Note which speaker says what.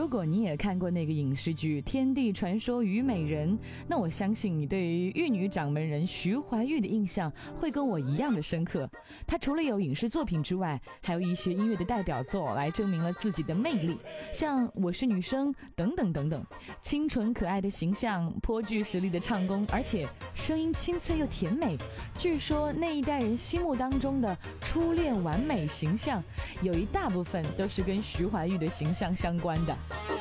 Speaker 1: 如果你也看过那个影视剧《天地传说虞美人》，那我相信你对于玉女掌门人徐怀钰的印象会跟我一样的深刻。她除了有影视作品之外，还有一些音乐的代表作来证明了自己的魅力，像《我是女生》等等等等。清纯可爱的形象，颇具实力的唱功，而且声音清脆又甜美。据说那一代人心目当中的初恋完美形象，有一大部分都是跟徐怀钰的形象相关的。